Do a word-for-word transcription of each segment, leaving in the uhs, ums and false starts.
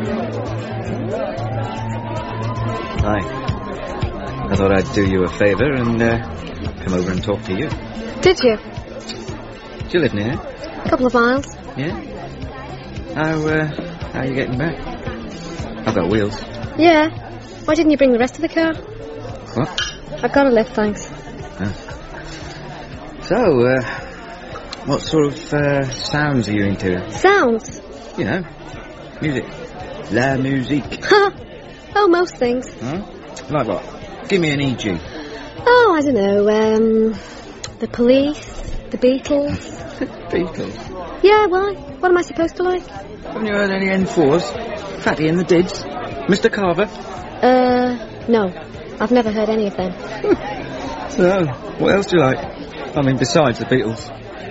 Hi. I thought I'd do you a favour and uh, come over and talk to you. Did you? Do you live near? A couple of miles. Yeah? How, uh, how are you getting back? I've got wheels. Yeah. Why didn't you bring the rest of the car? What? I've got a lift, thanks. Oh. So, uh, what sort of uh, sounds are you into? Sounds? You know, music. La musique. Oh, most things. Huh? Like what? Give me an E G. Oh, I don't know, um... the Police, the Beatles. Beatles? Yeah, why? What am I supposed to like? Haven't you heard any N fours? Fatty and the Dids? Mister Carver? Uh, no. I've never heard any of them. So, what else do you like? I mean, besides the Beatles.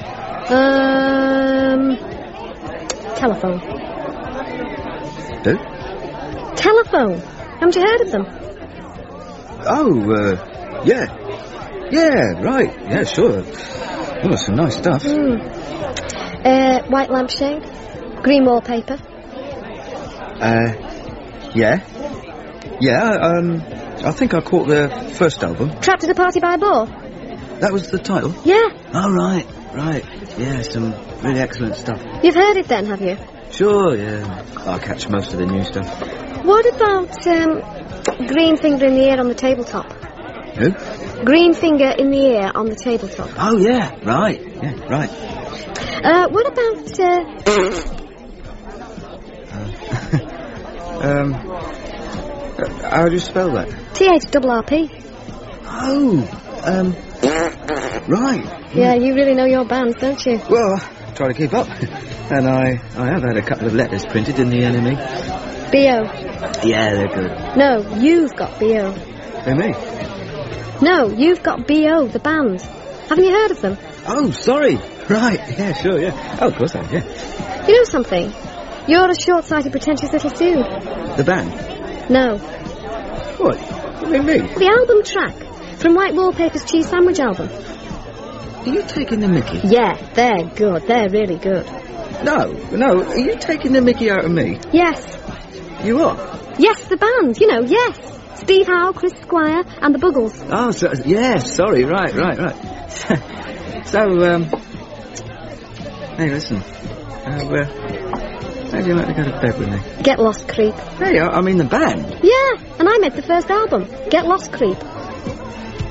Um... Telephone. Who? Telephone. Haven't you heard of them? Oh, uh, yeah. Yeah, right. Yeah, sure. Oh, some nice stuff. Mm. Uh, white lampshade. Green wallpaper. Uh, yeah. Yeah, um, I think I caught their first album. Trapped at a Party by a Bore. That was the title? Yeah. Oh, right, right. Yeah, some really excellent stuff. You've heard it then, have you? Sure, yeah. I catch most of the new stuff. What about, um, Green Finger in the Ear on the Tabletop? Who? Green Finger in the Ear on the Tabletop. Oh, yeah, right, yeah, right. Uh, what about, uh... uh um, how do you spell that? T H R R P. Oh, um, right. Yeah, you really know your bands, don't you? Well, I try to keep up. And I, I have had a couple of letters printed in the N M E. B O. Yeah, they're good. No, you've got B O. Who, me? No, you've got B O, the band. Haven't you heard of them? Oh, sorry. Right, yeah, sure, yeah. Oh, of course I have, yeah. You know something? You're a short-sighted, pretentious little tune. The band? No. What? What do you mean? The album track from White Wallpaper's Cheese Sandwich album. Are you taking the mickey? Yeah, they're good. They're really good. No, no. Are you taking the mickey out of me? Yes. You are? Yes, the band. You know, yes. Steve Howe, Chris Squire, and the Buggles. Oh, so, yes, sorry. Right, right, right. So, um... Hey, listen. Uh, uh, how do you like to go to bed with me? Get Lost, Creep. Hey, I, I mean the band. Yeah, and I made the first album. Get Lost, Creep.